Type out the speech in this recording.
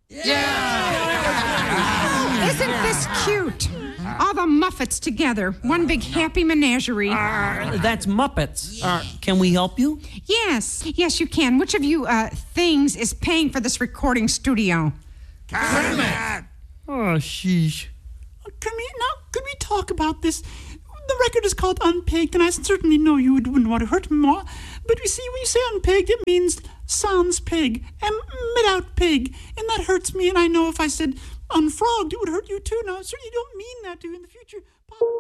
Isn't this cute? All the Muppets together. One big happy menagerie. That's Muppets. Can we help you? Yes, you can. Which of you things is paying for this recording studio? Kermit! Oh, sheesh. Kermit, now, could we talk about this? The record is called Unpegged, and I certainly know you wouldn't want to hurt me more. But you see, when you say unpegged, it means sans pig and without pig. And that hurts me, and I know if I said unfrogged, it would hurt you too. Now, I certainly don't mean that to you in the future.